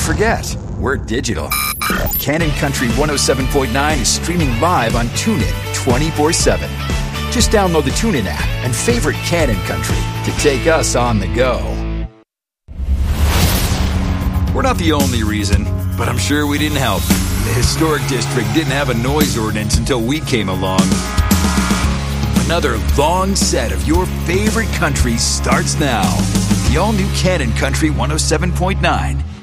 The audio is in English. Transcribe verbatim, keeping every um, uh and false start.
forget, we're digital. Cannon Country one oh seven point nine is streaming live on TuneIn twenty-four seven. Just download the TuneIn app and favorite Cannon Country to take us on the go. We're not the only reason, but I'm sure we didn't help. The historic district didn't have a noise ordinance until we came along. Another long set of your favorite countries starts now. The all-new Cannon Country one oh seven point nine.